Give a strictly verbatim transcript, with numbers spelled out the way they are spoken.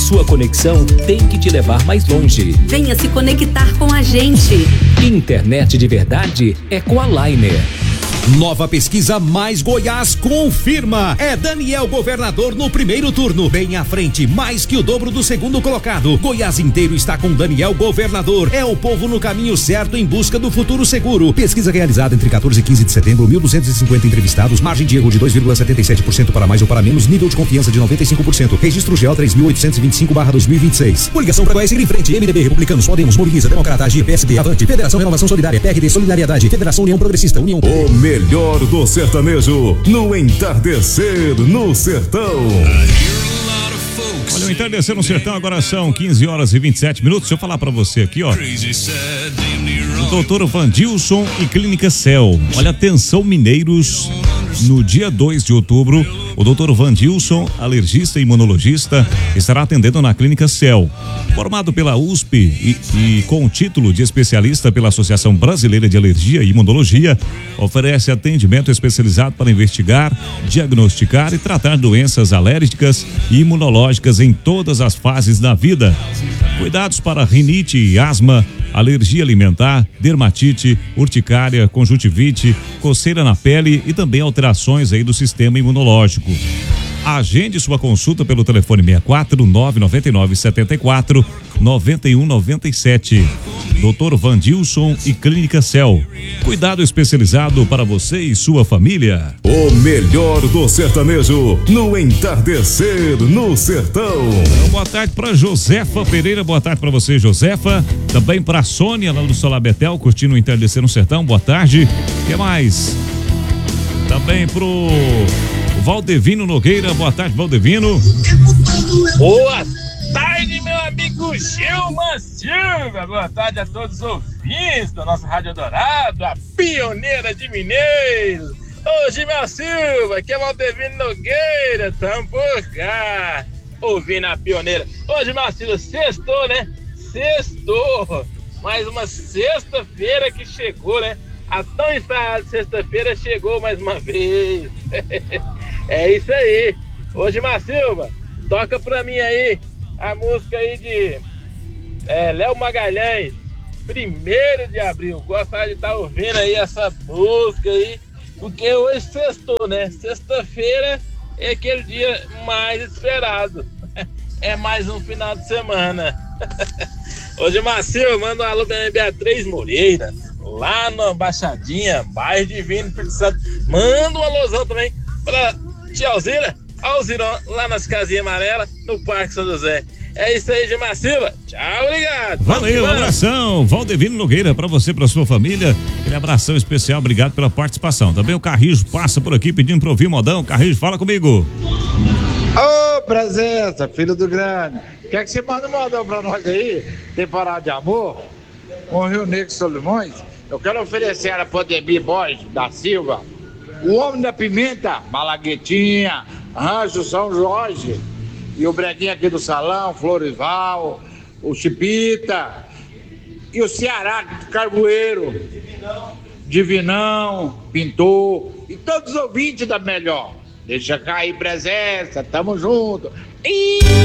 Sua conexão tem que te levar mais longe. Venha se conectar com a gente. Internet de verdade é com a Liner. Nova pesquisa Mais Goiás confirma. É Daniel governador no primeiro turno, bem à frente, mais que o dobro do segundo colocado. Goiás inteiro está com Daniel governador. É o povo no caminho certo em busca do futuro seguro. Pesquisa realizada entre quatorze e quinze de setembro, mil duzentos e cinquenta entrevistados, margem de erro de dois vírgula setenta e sete por cento para mais ou para menos, nível de confiança de noventa e cinco por cento. Registro G O três mil oitocentos e vinte e cinco barra dois mil e vinte e seis. Coligação para Goiás ir em frente. M D B, Republicanos, Podemos, Mobiliza, Democrata, Agir, P S D, Avante, Federação Renovação Solidária, P R D, Solidariedade, Federação União Progressista, União. O melhor do sertanejo no entardecer no sertão. Olha, o entardecer no sertão agora são quinze horas e vinte e sete minutos. Deixa eu falar pra você aqui, ó. O doutor Vandilson e Clínica Cell. Olha, atenção mineiros, no dia dois de outubro, o doutor Vandilson, alergista e imunologista, estará atendendo na Clínica Cell. Formado pela U S P e, e com o título de especialista pela Associação Brasileira de Alergia e Imunologia, oferece atendimento especializado para investigar, diagnosticar e tratar doenças alérgicas e imunológicas em todas as fases da vida. Cuidados para rinite e asma, alergia alimentar, dermatite, urticária, conjuntivite, coceira na pele e também alterações aí do sistema imunológico. Agende sua consulta pelo telefone sessenta e quatro, nove nove nove, setenta e quatro, noventa e um noventa e sete. doutor Vandilson e Clínica Cell. Cuidado especializado para você e sua família. O melhor do sertanejo no entardecer no sertão. Então, boa tarde para Josefa Pereira, boa tarde para você, Josefa. Também para Sônia, lá do Solar Betel, curtindo o entardecer no sertão, boa tarde. O que mais? Também pro Valdevino Nogueira, boa tarde, Valdevino. Boa tarde, meu amigo Gilma Silva. Boa tarde a todos os ouvintes da nossa Rádio Dourado, a pioneira de Mineiros. Ô, Gilma Silva, aqui é Valdevino Nogueira, tamo por cá, ouvindo a pioneira. Ô, Gilma Silva, sextou, né? Sextou. Mais uma sexta-feira que chegou, né? A tão esperada sexta-feira chegou mais uma vez. É isso aí. Ô, Gilmar Silva, toca pra mim aí a música aí de é, Léo Magalhães, primeiro de abril. Gostaria de estar ouvindo aí essa música aí, porque hoje sextou, né? Sexta-feira é aquele dia mais esperado. É mais um final de semana. Ô, Gilmar Silva, manda um alô pra minha Beatriz Moreira, lá na Baixadinha, bairro Divino, Espírito Santo. Manda um alôzão também pra tia Alzira, Alzirão, lá nas casinhas amarelas, no Parque São José. É isso aí, Gilmar Silva. Tchau, obrigado. Valeu, um abração. Valdevino Nogueira, pra você, pra sua família. Aquele abração especial, obrigado pela participação. Também o Carrijo passa por aqui pedindo pra ouvir o modão. Carrijo, fala comigo. Ô, presença, filho do grande. Quer que você manda um modão pra nós aí? Temporada de amor? Com o Rio Negro Solimões? Eu quero oferecer a Podemir Borges da Silva, o Homem da Pimenta, Malaguetinha, Rancho São Jorge, e o Breguinho aqui do Salão, Florival, o Chipita, e o Ceará do Carvoeiro, Divinão, Divinão, Pintor, e todos os ouvintes da melhor. Deixa cair presença, tamo junto. E...